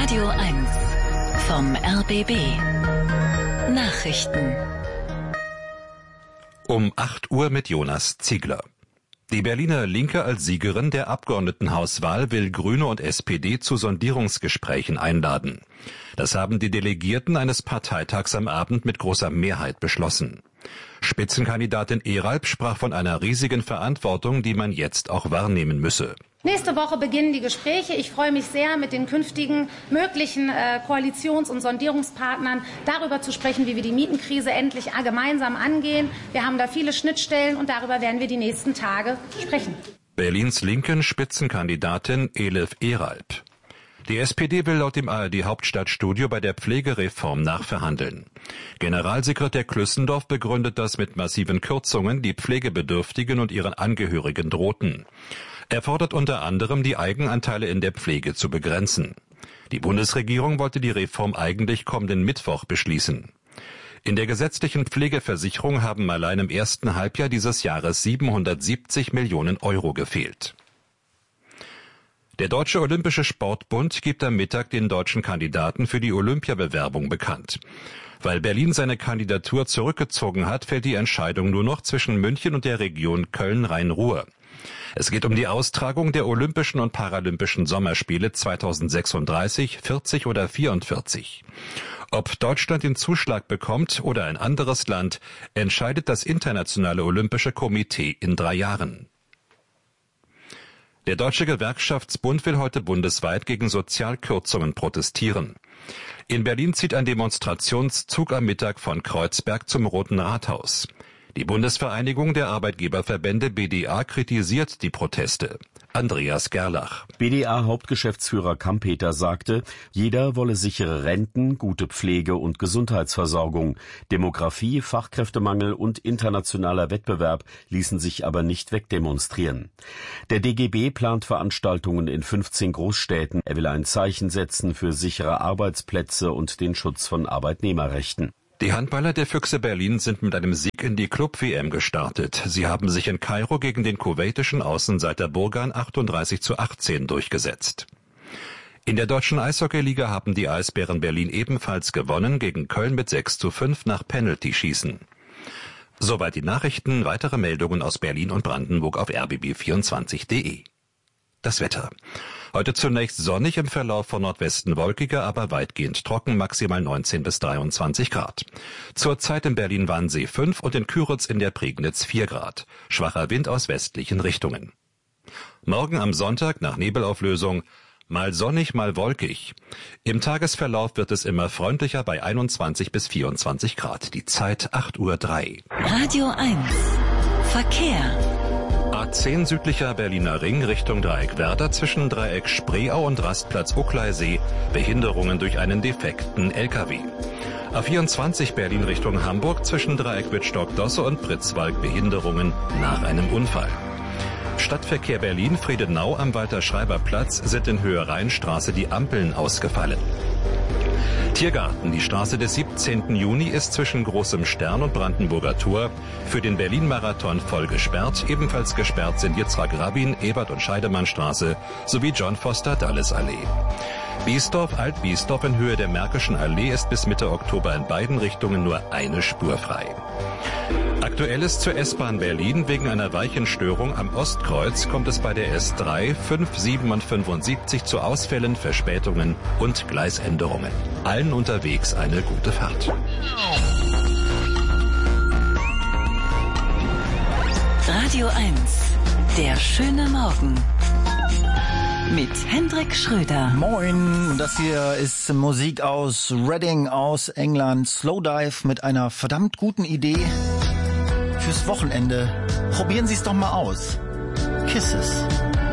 Radio 1 vom RBB. Nachrichten. Um 8 Uhr mit Jonas Ziegler. Die Berliner Linke als Siegerin der Abgeordnetenhauswahl will Grüne und SPD zu Sondierungsgesprächen einladen. Das haben die Delegierten eines Parteitags am Abend mit großer Mehrheit beschlossen. Spitzenkandidatin Eralp sprach von einer riesigen Verantwortung, die man jetzt auch wahrnehmen müsse. Nächste Woche beginnen die Gespräche. Ich freue mich sehr, mit den künftigen möglichen Koalitions- und Sondierungspartnern darüber zu sprechen, wie wir die Mietenkrise endlich gemeinsam angehen. Wir haben da viele Schnittstellen und darüber werden wir die nächsten Tage sprechen. Berlins linken Spitzenkandidatin Elif Eralp. Die SPD will laut dem ARD-Hauptstadtstudio bei der Pflegereform nachverhandeln. Generalsekretär Klüssendorf begründet das mit massiven Kürzungen, die Pflegebedürftigen und ihren Angehörigen drohten. Er fordert unter anderem, die Eigenanteile in der Pflege zu begrenzen. Die Bundesregierung wollte die Reform eigentlich kommenden Mittwoch beschließen. In der gesetzlichen Pflegeversicherung haben allein im ersten Halbjahr dieses Jahres 770 Millionen Euro gefehlt. Der Deutsche Olympische Sportbund gibt am Mittag den deutschen Kandidaten für die Olympiabewerbung bekannt. Weil Berlin seine Kandidatur zurückgezogen hat, fällt die Entscheidung nur noch zwischen München und der Region Köln-Rhein-Ruhr. Es geht um die Austragung der Olympischen und Paralympischen Sommerspiele 2036, 40 oder 44. Ob Deutschland den Zuschlag bekommt oder ein anderes Land, entscheidet das Internationale Olympische Komitee in 3 Jahren. Der Deutsche Gewerkschaftsbund will heute bundesweit gegen Sozialkürzungen protestieren. In Berlin zieht ein Demonstrationszug am Mittag von Kreuzberg zum Roten Rathaus. Die Bundesvereinigung der Arbeitgeberverbände BDA kritisiert die Proteste. Andreas Gerlach. BDA-Hauptgeschäftsführer Kampeter sagte, jeder wolle sichere Renten, gute Pflege und Gesundheitsversorgung. Demografie, Fachkräftemangel und internationaler Wettbewerb ließen sich aber nicht wegdemonstrieren. Der DGB plant Veranstaltungen in 15 Großstädten. Er will ein Zeichen setzen für sichere Arbeitsplätze und den Schutz von Arbeitnehmerrechten. Die Handballer der Füchse Berlin sind mit einem Sieg in die Club-WM gestartet. Sie haben sich in Kairo gegen den kuwaitischen Außenseiter Burgan 38:18 durchgesetzt. In der deutschen Eishockeyliga haben die Eisbären Berlin ebenfalls gewonnen, gegen Köln mit 6:5 nach Penalty-Schießen. Soweit die Nachrichten, weitere Meldungen aus Berlin und Brandenburg auf rbb24.de. Das Wetter. Heute zunächst sonnig, im Verlauf von Nordwesten wolkiger, aber weitgehend trocken, maximal 19 bis 23 Grad. Zurzeit in Berlin-Wannsee 5 und in Küritz in der Prignitz 4 Grad. Schwacher Wind aus westlichen Richtungen. Morgen am Sonntag nach Nebelauflösung mal sonnig, mal wolkig. Im Tagesverlauf wird es immer freundlicher bei 21 bis 24 Grad. Die Zeit 8:03 Uhr. Radio 1 Verkehr. A10 südlicher Berliner Ring Richtung Dreieck Werder zwischen Dreieck Spreeau und Rastplatz Uckleisee. Behinderungen durch einen defekten LKW. A24 Berlin Richtung Hamburg zwischen Dreieck Wittstock-Dosse und Pritzwalk. Behinderungen nach einem Unfall. Stadtverkehr Berlin Friedenau am Walter-Schreiber-Platz sind in Höhe Rheinstraße die Ampeln ausgefallen. Tiergarten, die Straße des 17. Juni ist zwischen Großem Stern und Brandenburger Tor für den Berlin-Marathon voll gesperrt. Ebenfalls gesperrt sind Yitzhak-Rabin, Ebert- und Scheidemannstraße sowie John-Foster-Dulles-Allee. Biesdorf, Alt-Biesdorf in Höhe der Märkischen Allee ist bis Mitte Oktober in beiden Richtungen nur eine Spur frei. Aktuelles zur S-Bahn Berlin. Wegen einer Weichenstörung am Ostkreuz kommt es bei der S3, 5, 7 und 75 zu Ausfällen, Verspätungen und Gleisänderungen. Allen unterwegs eine gute Fahrt. Radio 1, der schöne Morgen. Mit Hendrik Schröder. Moin, das hier ist Musik aus Reading aus England. Slowdive mit einer verdammt guten Idee fürs Wochenende. Probieren Sie es doch mal aus. Kisses.